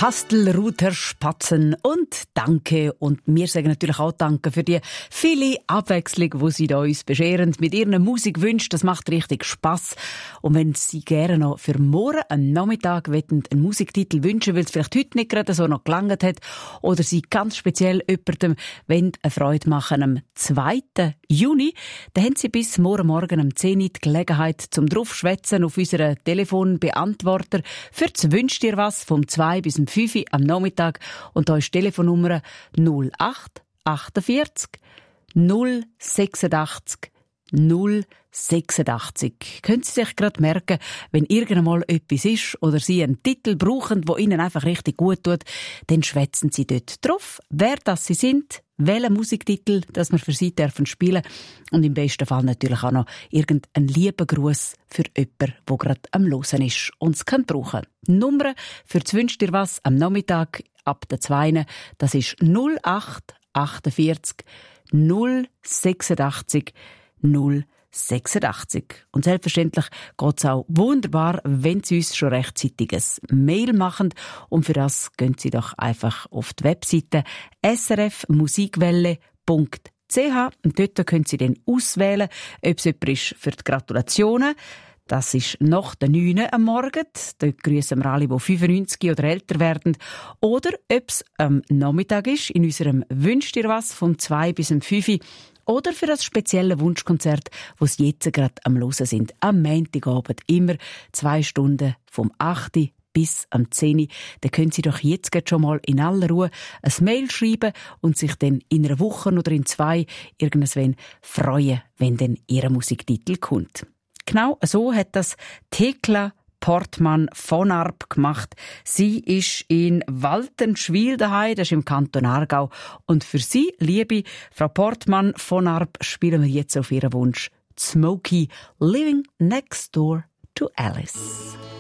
Kastelruther Spatzen und danke. Und wir sagen natürlich auch danke für die viele Abwechslung, die Sie da uns bescheren mit Ihren Musikwünschen. Das macht richtig Spass. Und wenn Sie gerne noch für morgen am Nachmittag einen Musiktitel wünschen, weil es vielleicht heute nicht gerade so noch gelangt hat, oder Sie ganz speziell jemandem eine Freude machen am 2. Juni, dann haben Sie bis morgen Morgen um 10 Uhr die Gelegenheit zum draufschwätzen auf unseren Telefonbeantworter für das «Wünsch dir was» vom 2 bis 5 Uhr am Nachmittag. Und da ist die Telefonnummer 08 48 086 086. Können Sie sich gerade merken, wenn irgendwann etwas ist oder Sie einen Titel brauchen, der Ihnen einfach richtig gut tut, dann schwätzen Sie dort drauf, wer das Sie sind, welchen Musiktitel, dass wir für Sie dürfen spielen und im besten Fall natürlich auch noch irgendeinen lieben Gruß für jemanden, der gerade am Hören ist und es kann brauchen. Die Nummer für das «Wünsch dir was» am Nachmittag ab der 2. Das ist 08 48 086 086. Und selbstverständlich geht es auch wunderbar, wenn Sie uns schon rechtzeitig ein Mail machen. Und für das gehen Sie doch einfach auf die Webseite srfmusikwelle.ch und dort können Sie dann auswählen, ob es jemand ist für die Gratulationen. Das ist nach der 9 am Morgen. Dort grüßen wir alle, die 95 oder älter werden. Oder ob es am Nachmittag ist, in unserem «Wünsch dir was» vom 2 bis 5 Uhr. Oder für das spezielle Wunschkonzert, das Sie jetzt gerade am Hören sind. Am Montagabend immer 2 Stunden vom 8 bis am 10 Uhr. Dann können Sie doch jetzt schon mal in aller Ruhe ein Mail schreiben und sich dann in einer Woche oder in 2 irgendwann freuen, wenn dann Ihr Musiktitel kommt. Genau so hat das Thekla Portmann von Arp gemacht. Sie ist in Waltenschwil daheim, das ist im Kanton Aargau. Und für Sie, liebe Frau Portmann von Arp, spielen wir jetzt auf Ihren Wunsch Smokey, Living Next Door to Alice.